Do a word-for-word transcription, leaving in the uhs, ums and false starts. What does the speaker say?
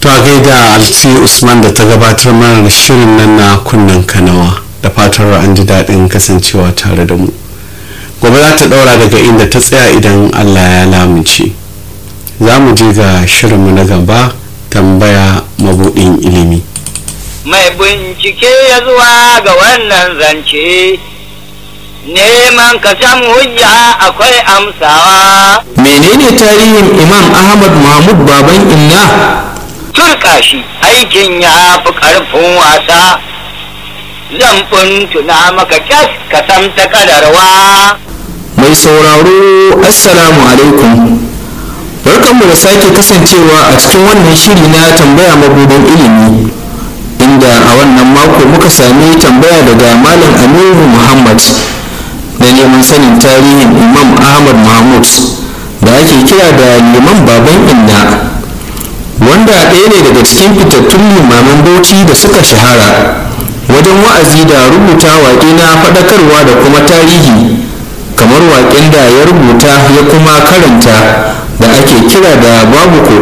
To a gaida Alci Usman da ta gabatar mana da shirin nan na kunnen kanawa, da fatar an ji daɗin kasancewa tare da mu. Gobe za ta ɗaura daga inda ta tsaya idan Allah ya lamunce. Za mu je ga shirinmu na gaba, tambaya mabuɗin ilimi. Mai bincike ya zuwa ga wannan zance, neman ka san hujja akwai amsawa. Menene tarihin Imam Ahmad Mahmud Baban Inna? Turka shi aikin ya fi ƙarfin wasa, zan tuna maka kyas ka san ta kadarwa. Mai sauraro assalamu alaikum, barkanmu da sake kasancewa a cikin wannan shiri na tambaya mabudin ilimi, inda a wannan mako muka sami tambaya daga Malam Aminu Muhammad na neman sanin tarihin Imam Ahmad Mahmud da ake kira da Liman Baban Inna, wanda ɗaya ne daga cikin fitattun limaman Bauchi da suka shahara wajen wa'azi da rubuta waƙe na faɗakarwa da kuma tarihi, kamar waƙen da ya rubuta ya kuma karanta da ake kira da babu